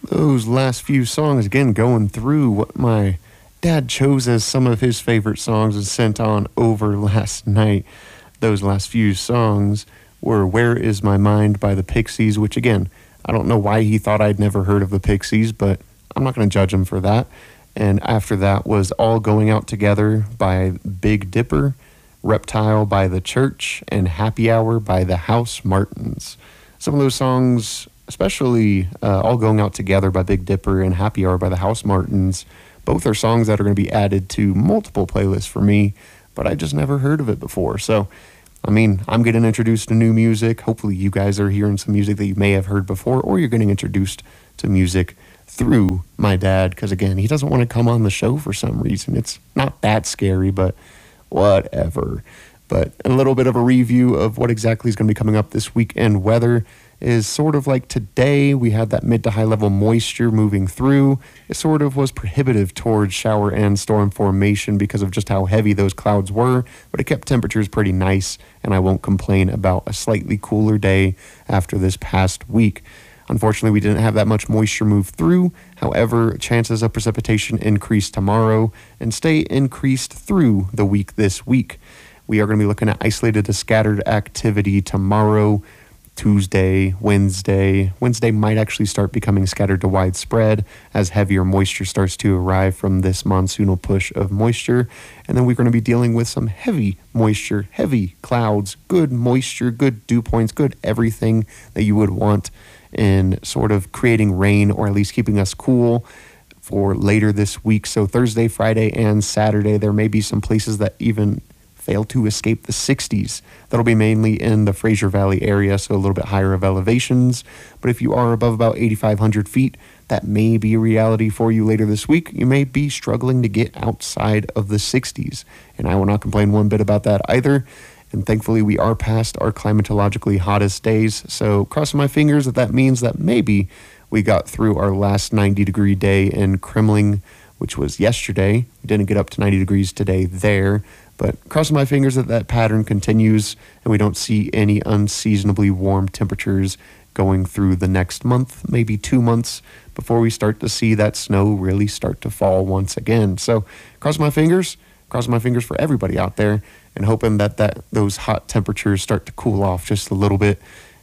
Those last few songs, again, going through what my dad chose as some of his favorite songs and sent on over last night. Those last few songs were Where Is My Mind by the Pixies, which, again, I don't know why he thought I'd never heard of the Pixies, but I'm not going to judge him for that. And after that was All Going Out Together by Big Dipper, Reptile by The Church, and Happy Hour by the Housemartins. Some of those songs, especially All Going Out Together by Big Dipper and Happy Hour by the Housemartins, both are songs that are going to be added to multiple playlists for me, but I just never heard of it before. So, I mean, I'm getting introduced to new music. Hopefully you guys are hearing some music that you may have heard before, or you're getting introduced to music through my dad, because, again, he doesn't want to come on the show for some reason. It's not that scary, but whatever. But a little bit of a review of what exactly is going to be coming up this weekend. Weather is sort of like today. We had that mid to high level moisture moving through. It sort of was prohibitive towards shower and storm formation because of just how heavy those clouds were, but it kept temperatures pretty nice, and I won't complain about a slightly cooler day after this past week. Unfortunately, we didn't have that much moisture move through. However, chances of precipitation increase tomorrow and stay increased through the week this week. We are going to be looking at isolated to scattered activity tomorrow, Tuesday, Wednesday. Wednesday might actually start becoming scattered to widespread as heavier moisture starts to arrive from this monsoonal push of moisture. And then we're going to be dealing with some heavy moisture, heavy clouds, good moisture, good dew points, good everything that you would want in sort of creating rain, or at least keeping us cool for later this week. So Thursday, Friday, and Saturday, there may be some places that even fail to escape the 60s. That'll be mainly in the Fraser Valley area, so a little bit higher of elevations. But if you are above about 8,500 feet, that may be a reality for you later this week. You may be struggling to get outside of the 60s, and I will not complain one bit about that either. And thankfully, we are past our climatologically hottest days, so crossing my fingers that means that maybe we got through our last 90-degree day in Kremling, which was yesterday. We didn't get up to 90 degrees today there, but crossing my fingers that pattern continues and we don't see any unseasonably warm temperatures going through the next month, maybe 2 months, before we start to see that snow really start to fall once again. So crossing my fingers for everybody out there, and hoping that those hot temperatures start to cool off just a little bit.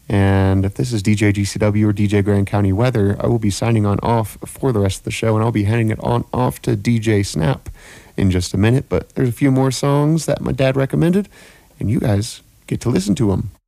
And if this is DJ GCW or DJ Grand County Weather, I will be signing on off for the rest of the show, and I'll be handing it on off to DJ Snap in just a minute. But there's a few more songs that my dad recommended, and you guys get to listen to them.